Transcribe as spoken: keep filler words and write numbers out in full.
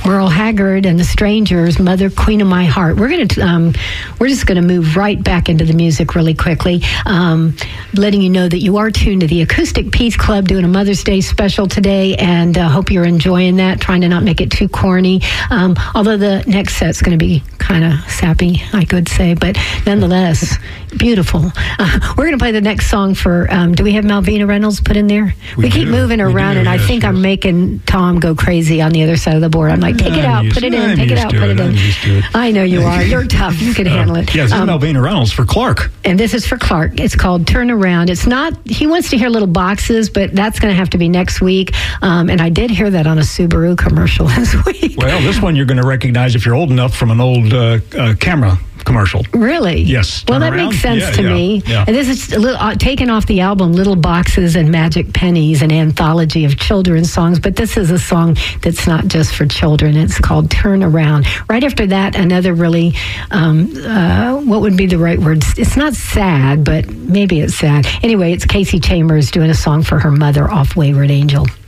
Merle Haggard and the Strangers, Mother, Queen of My Heart. We're going to, um, we're just going to move right back into the music really quickly, um, letting you know that you are tuned to the Acoustic Peace Club doing a Mother's Day special today, and uh, hope you're enjoying that, trying to not make it too corny. Um, although the next set's going to be kind of sappy, I could say, but nonetheless, beautiful. Uh, we're going to play the next song for, um, do we have Malvina Reynolds put in there? We, we keep do. moving her we around, do, and yes, I think yes. I'm making Tom go crazy on the other side of the board. I'm like, take it out, put it in, take it out, put it in. I know you are. You're tough. You can handle it. Yeah, this is Um, Malvina Reynolds for Clark. And this is for Clark. It's called Turn Around. It's not, he wants to hear little boxes, but that's going to have to be next week. Um, and I did hear that on a Subaru commercial this week. Well, this one you're going to recognize if you're old enough from an old uh, uh, camera commercial. Really? Yes. Well, Turn that around. makes sense Yeah, to yeah, me. yeah. And this is a little, uh, taken off the album Little Boxes and Magic Pennies, an anthology of children's songs. But this is a song that's not just for children. It's called Turn Around. Right after that, another really, um, uh, what would be the right word? It's not sad, but maybe it's sad. Anyway, it's Casey Chambers doing a song for her mother off Wayward Angel.